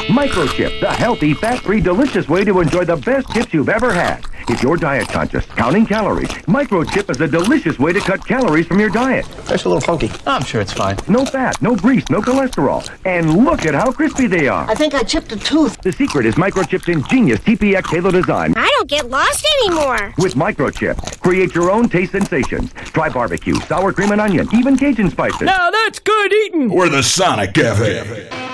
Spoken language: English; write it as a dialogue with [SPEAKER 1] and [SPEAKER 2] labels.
[SPEAKER 1] Microchip, the healthy, fat-free, delicious way to enjoy the best chips you've ever had. If you're diet conscious, counting calories, Microchip is a delicious way to cut calories from your diet.
[SPEAKER 2] That's a little funky. I'm sure it's fine.
[SPEAKER 1] No fat, no grease, no cholesterol. And look at how crispy they are.
[SPEAKER 3] I think I chipped a tooth.
[SPEAKER 1] The secret is Microchip's ingenious TPX Halo design.
[SPEAKER 4] I don't get lost anymore.
[SPEAKER 1] With Microchip, create your own taste sensations. Try barbecue, sour cream and onion, even Cajun spices.
[SPEAKER 5] Now that's good eating.
[SPEAKER 6] We're the Sonic Cafe.